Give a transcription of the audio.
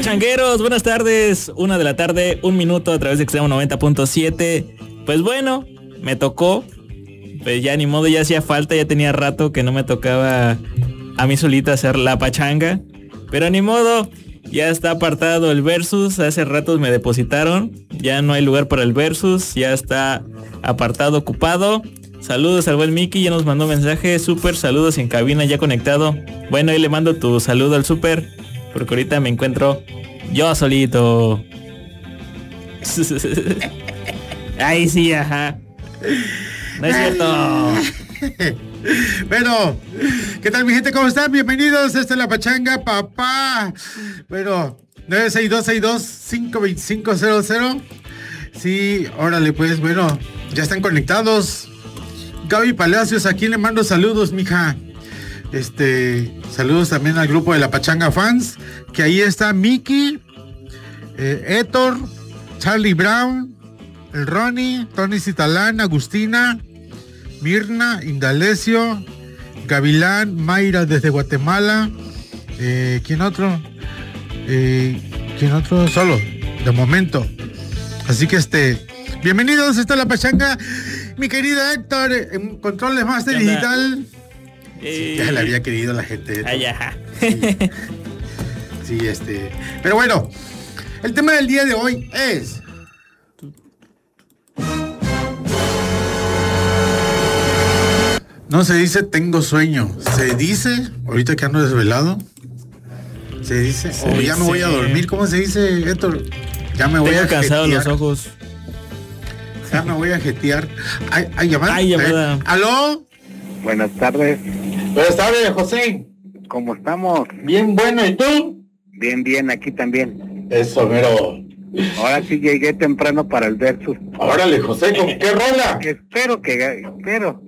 Pachangueros, buenas tardes. 1 de la tarde, 1 minuto a través de Extremo 90.7. Pues bueno, me tocó. Pues ya ni modo, ya hacía falta, ya tenía rato que no me tocaba a mí solita hacer la pachanga. Pero ni modo, ya está apartado el versus, hace rato me depositaron. Ya no hay lugar para el versus, ya está apartado, ocupado. Saludos al buen Mickey, ya nos mandó mensaje. Super, saludos en cabina, ya conectado. Bueno, ahí le mando tu saludo al Super, porque ahorita me encuentro yo solito. Ay, sí, ajá. No es cierto. Bueno, ¿qué tal mi gente? ¿Cómo están? Bienvenidos, esta es La Pachanga, papá. Bueno, 962-525-00. Sí, órale pues, bueno, ya están conectados. Gaby Palacios, aquí le mando saludos, mija. Saludos también al grupo de La Pachanga Fans, que ahí está Mickey, Héctor, Charlie Brown, el Ronnie, Tony Citalán, Agustina, Mirna, Indalecio, Gavilán, Mayra desde Guatemala. ¿Quién otro? Solo, de momento. Así que bienvenidos, esta es La Pachanga. Mi querido Héctor, en Controles Master Digital. Ya le había querido la gente. Ay, ajá. Sí, Pero bueno, el tema del día de hoy es... No se dice tengo sueño, se dice, ahorita que ando desvelado, se dice, ya me voy a dormir. ¿Cómo se dice, Héctor? Ya me voy a cansado los ojos. Ya me voy a jetear. ¿Hay llamada? Hay llamada. ¿Aló? Buenas tardes. Buenas tardes, José. ¿Cómo estamos? Bien, bueno, ¿y tú? Bien, aquí también. Eso, mero. Ahora sí llegué temprano para el versus. Órale, José, ¿con qué rola? Espero